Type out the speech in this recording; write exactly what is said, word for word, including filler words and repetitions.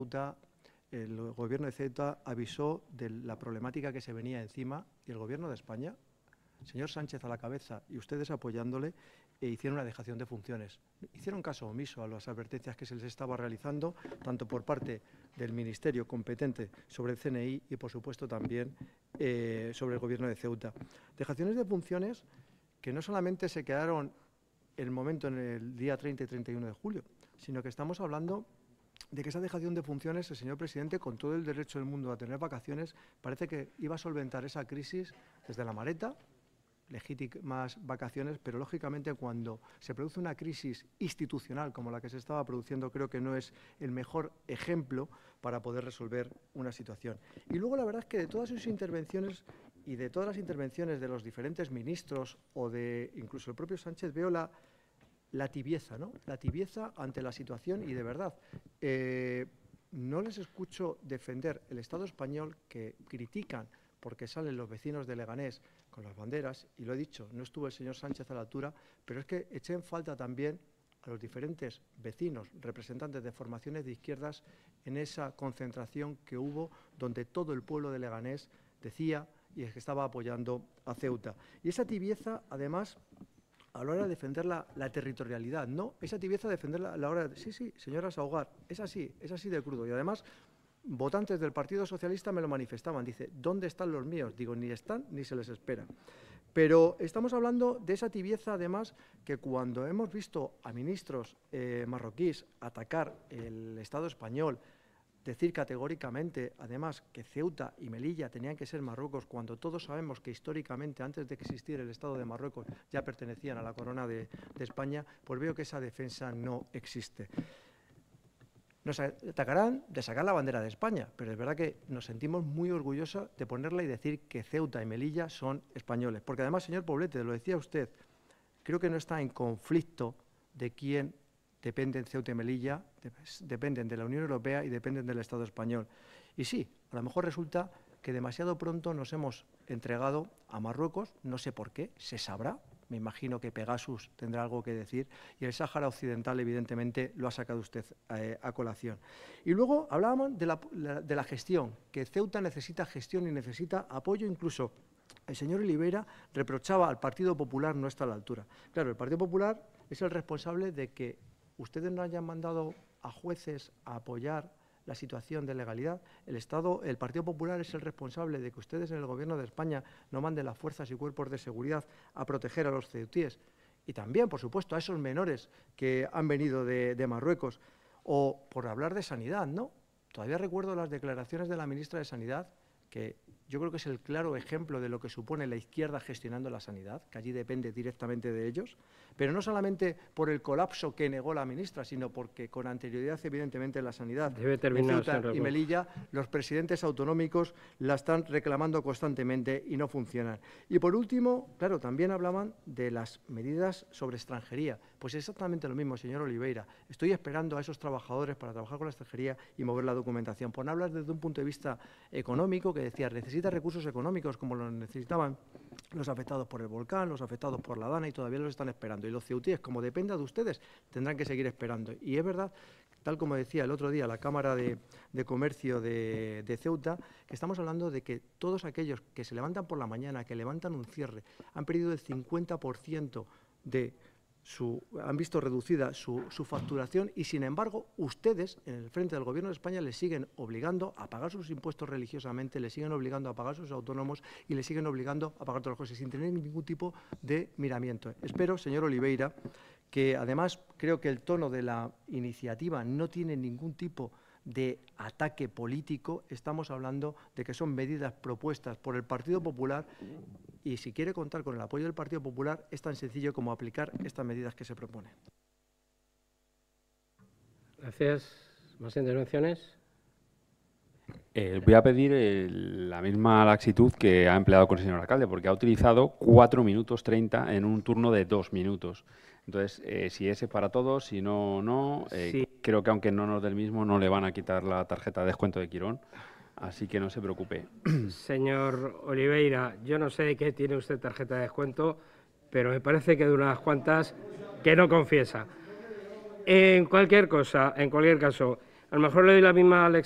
Ceuta, el gobierno de Ceuta avisó de la problemática que se venía encima y el gobierno de España, el señor Sánchez a la cabeza y ustedes apoyándole, e hicieron una dejación de funciones. Hicieron caso omiso a las advertencias que se les estaba realizando, tanto por parte del Ministerio competente sobre el C N I y, por supuesto, también eh, sobre el gobierno de Ceuta. Dejaciones de funciones que no solamente se quedaron el momento en el día treinta y treinta y uno de julio, sino que estamos hablando de que esa dejación de funciones, el señor presidente, con todo el derecho del mundo a tener vacaciones, parece que iba a solventar esa crisis desde la maleta, legítimas vacaciones, pero lógicamente cuando se produce una crisis institucional como la que se estaba produciendo, creo que no es el mejor ejemplo para poder resolver una situación. Y luego la verdad es que de todas sus intervenciones y de todas las intervenciones de los diferentes ministros o de incluso el propio Sánchez, veo la, la tibieza, ¿no? La tibieza ante la situación y de verdad, eh, no les escucho defender el Estado español que critican porque salen los vecinos de Leganés con las banderas, y lo he dicho, no estuvo el señor Sánchez a la altura, pero es que eché en falta también a los diferentes vecinos, representantes de formaciones de izquierdas, en esa concentración que hubo, donde todo el pueblo de Leganés decía y es que estaba apoyando a Ceuta. Y esa tibieza, además, a la hora de defender la, la territorialidad, no, esa tibieza de defenderla a la hora de… Sí, sí, señora Saugar, es así, es así de crudo. Y además, votantes del Partido Socialista me lo manifestaban. Dice, ¿dónde están los míos? Digo, ni están ni se les espera. Pero estamos hablando de esa tibieza, además, que cuando hemos visto a ministros eh, marroquíes atacar el Estado español, decir categóricamente, además, que Ceuta y Melilla tenían que ser Marruecos, cuando todos sabemos que históricamente, antes de que existiera el Estado de Marruecos, ya pertenecían a la corona de, de España, pues veo que esa defensa no existe. Nos atacarán de sacar la bandera de España, pero es verdad que nos sentimos muy orgullosos de ponerla y decir que Ceuta y Melilla son españoles. Porque además, señor Poblete, lo decía usted, creo que no está en conflicto de quién dependen Ceuta y Melilla, dependen de la Unión Europea y dependen del Estado español. Y sí, a lo mejor resulta que demasiado pronto nos hemos entregado a Marruecos, no sé por qué, se sabrá. Me imagino que Pegasus tendrá algo que decir, y el Sáhara Occidental, evidentemente, lo ha sacado usted eh, a colación. Y luego hablábamos de la, de la gestión, que Ceuta necesita gestión y necesita apoyo. Incluso el señor Oliveira reprochaba al Partido Popular no estar a la altura. Claro, el Partido Popular es el responsable de que ustedes no hayan mandado a jueces a apoyar la situación de legalidad. El Estado, el Partido Popular es el responsable de que ustedes en el Gobierno de España no manden las fuerzas y cuerpos de seguridad a proteger a los ceutíes. Y también, por supuesto, a esos menores que han venido de, de Marruecos. O por hablar de sanidad, ¿no? Todavía recuerdo las declaraciones de la ministra de Sanidad, que yo creo que es el claro ejemplo de lo que supone la izquierda gestionando la sanidad, que allí depende directamente de ellos, pero no solamente por el colapso que negó la ministra, sino porque con anterioridad, evidentemente, la sanidad Debe terminar, en Ceuta y Melilla, los presidentes autonómicos la están reclamando constantemente y no funcionan. Y por último, claro, también hablaban de las medidas sobre extranjería. Pues exactamente lo mismo, señor Oliveira. Estoy esperando a esos trabajadores para trabajar con la extranjería y mover la documentación. Por no hablar desde un punto de vista económico, que decía, necesita recursos económicos como los necesitaban los afectados por el volcán, los afectados por la Dana, y todavía los están esperando. Y los ceutíes, como dependa de ustedes, tendrán que seguir esperando. Y es verdad, tal como decía el otro día la Cámara de, de Comercio de, de Ceuta, que estamos hablando de que todos aquellos que se levantan por la mañana, que levantan un cierre, han perdido el cincuenta por ciento de Su, han visto reducida su, su facturación, y sin embargo ustedes en el frente del Gobierno de España les siguen obligando a pagar sus impuestos religiosamente, les siguen obligando a pagar sus autónomos y les siguen obligando a pagar todas las cosas sin tener ningún tipo de miramiento. Espero, señor Oliveira, que además creo que el tono de la iniciativa no tiene ningún tipo de ataque político. Estamos hablando de que son medidas propuestas por el Partido Popular, y si quiere contar con el apoyo del Partido Popular es tan sencillo como aplicar estas medidas que se proponen. Gracias. ¿Más intervenciones? Eh, voy a pedir el, la misma laxitud que ha empleado con el señor alcalde, porque ha utilizado cuatro minutos treinta en un turno de dos minutos. Entonces, eh, si ese para todos, si no, no. Eh, sí. Creo que aunque no nos del mismo, no le van a quitar la tarjeta de descuento de Quirón. Así que no se preocupe. Señor Oliveira, yo no sé de qué tiene usted tarjeta de descuento, pero me parece que de unas cuantas que no confiesa. En cualquier cosa, en cualquier caso, A lo mejor le doy la misma lección